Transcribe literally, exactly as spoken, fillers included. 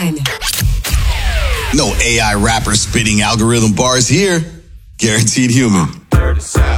one. No A I rapper spitting algorithm bars here. Guaranteed human.